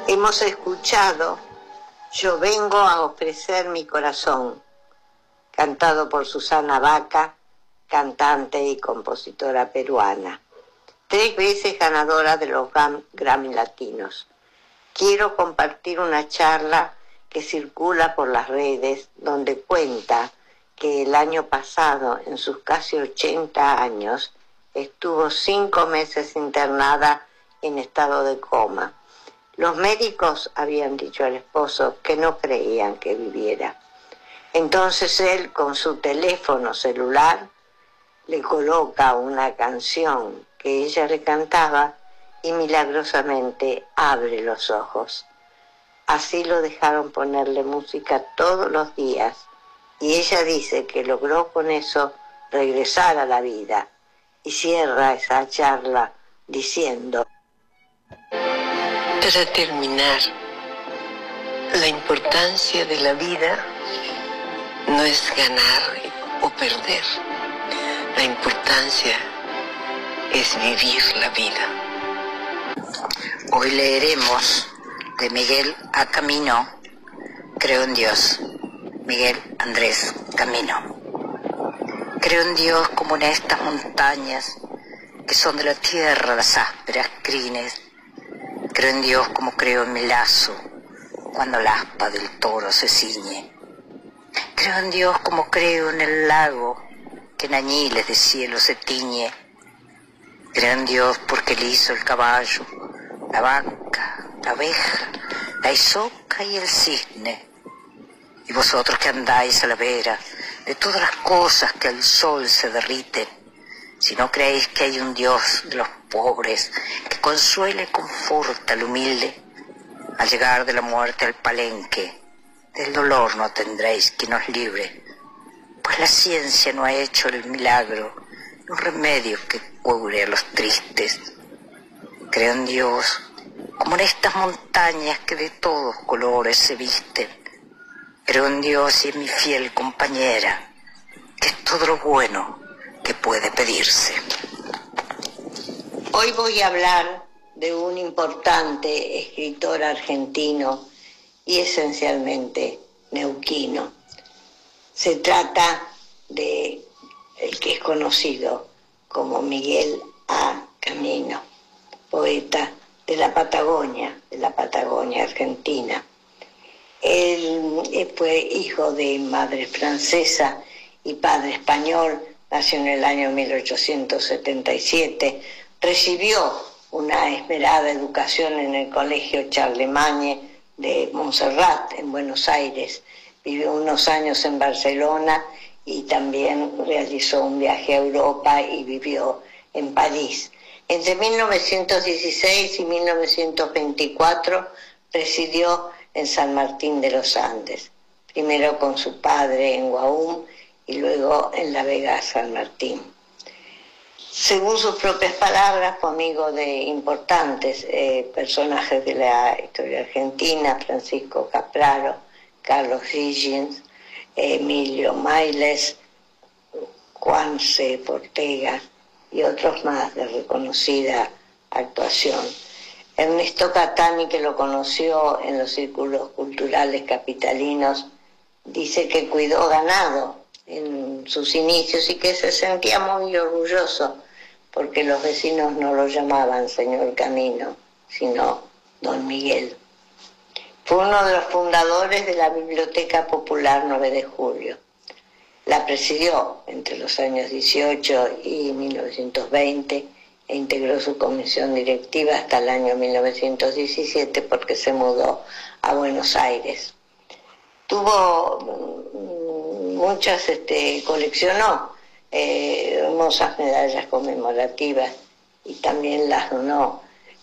Hemos escuchado Yo vengo a ofrecer mi corazón, cantado por Susana Baca, cantante y compositora peruana, 3 veces ganadora de los Grammy Latinos. Quiero compartir una charla que circula por las redes, donde cuenta que el año pasado, en sus casi 80 años, estuvo 5 meses internada en estado de coma. Los médicos habían dicho al esposo que no creían que viviera. Entonces él, con su teléfono celular, le coloca una canción que ella le cantaba y milagrosamente abre los ojos. Así lo dejaron ponerle música todos los días y ella dice que logró con eso regresar a la vida y cierra esa charla diciendo: para terminar, la importancia de la vida no es ganar o perder. La importancia es vivir la vida. Hoy leeremos de Miguel A. Camino, Creo en Dios. Miguel Andrés Camino. Creo en Dios como en estas montañas que son de la tierra las ásperas crines. Creo en Dios como creo en mi lazo cuando la aspa del toro se ciñe. Creo en Dios como creo en el lago que en añiles de cielo se tiñe. Creo en Dios porque él hizo el caballo, la vaca, la abeja, la hisoca y el cisne. Y vosotros que andáis a la vera de todas las cosas que al sol se derriten, si no creéis que hay un Dios de los pobres que consuela y conforta al humilde, al llegar de la muerte al palenque, del dolor no tendréis quien os libre, pues la ciencia no ha hecho el milagro, un remedio que cure a los tristes. Creo en Dios como en estas montañas que de todos colores se visten. Creo en Dios y en mi fiel compañera, que es todo lo bueno que puede pedirse. Hoy voy a hablar de un importante escritor argentino y esencialmente neuquino. Se trata de el que es conocido como Miguel A. Camino, poeta de la Patagonia argentina. Él fue hijo de madre francesa y padre español, nació en el año 1877, recibió una esmerada educación en el Colegio Charlemagne de Montserrat, en Buenos Aires. Vivió unos años en Barcelona y también realizó un viaje a Europa y vivió en París. Entre 1916 y 1924 residió en San Martín de los Andes, primero con su padre en Guahum y luego en La Vega, San Martín. Según sus propias palabras, fue amigo de importantes personajes de la historia argentina: Francisco Capraro, Carlos Higgins, Emilio Mailes, Juan C. Ortega y otros más de reconocida actuación. Ernesto Catani, que lo conoció en los círculos culturales capitalinos, dice que cuidó ganado en sus inicios y que se sentía muy orgulloso porque los vecinos no lo llamaban señor Camino, sino don Miguel. Fue uno de los fundadores de la Biblioteca Popular 9 de Julio. La presidió entre los años 18 y 1920 e integró su comisión directiva hasta el año 1917 porque se mudó a Buenos Aires. Coleccionó hermosas medallas conmemorativas y también las donó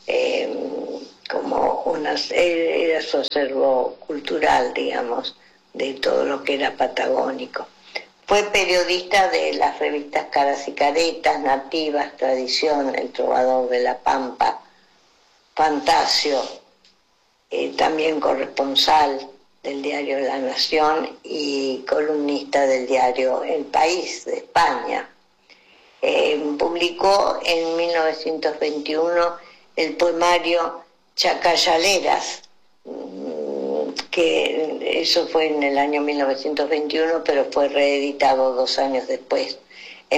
era su acervo cultural, digamos, de todo lo que era patagónico. Fue periodista de las revistas Caras y Caretas, Nativas, Tradición, El Trovador de la Pampa, Fantasio, también corresponsal del diario La Nación y columnista del diario El País de España. Publicó en 1921 el poemario Chacallaleras, que eso fue en el año 1921, pero fue reeditado 2 años después. En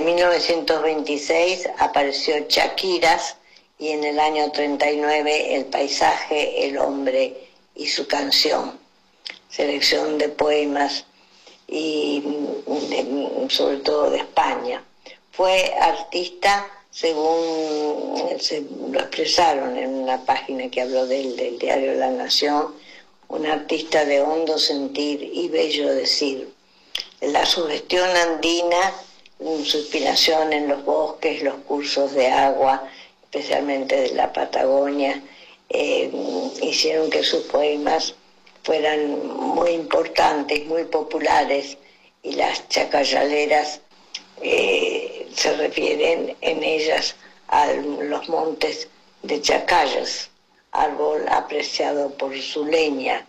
1926 apareció Chaquiras y en el año 39 El paisaje, el hombre y su canción, selección de poemas y sobre todo de España. Fue artista, según lo expresaron en una página que habló de él, del diario La Nación, un artista de hondo sentir y bello decir. La sugestión andina, su inspiración en los bosques, los cursos de agua, especialmente de la Patagonia, hicieron que sus poemas fueran muy importantes, muy populares, y las chacayaleras se refieren en ellas a los montes de Chacayas, árbol apreciado por su leña,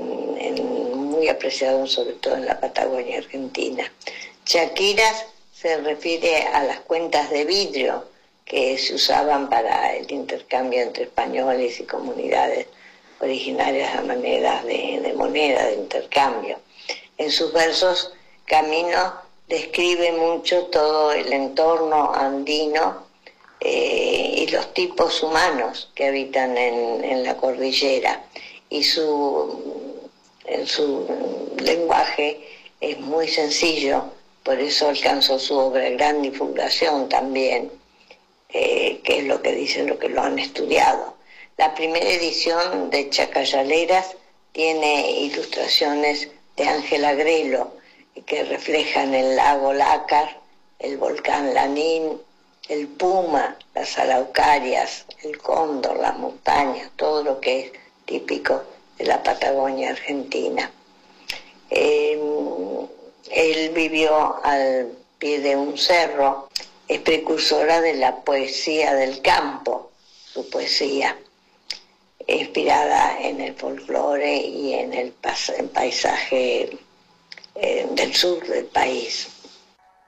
muy apreciado sobre todo en la Patagonia Argentina. Chaquiras se refiere a las cuentas de vidrio que se usaban para el intercambio entre españoles y comunidades originarias a manera de moneda de intercambio. En sus versos, Camino describe mucho todo el entorno andino y los tipos humanos que habitan en la cordillera, y en su lenguaje es muy sencillo, por eso alcanzó su obra gran divulgación también, que es lo que dicen los que lo han estudiado. La primera edición de Chacayaleras tiene ilustraciones de Ángela Grelo, que reflejan el lago Lácar, el volcán Lanín, el puma, las araucarias, el cóndor, las montañas, todo lo que es típico de la Patagonia Argentina. Él vivió al pie de un cerro, es precursora de la poesía del campo, su poesía, inspirada en el folclore y en el paisaje del sur del país.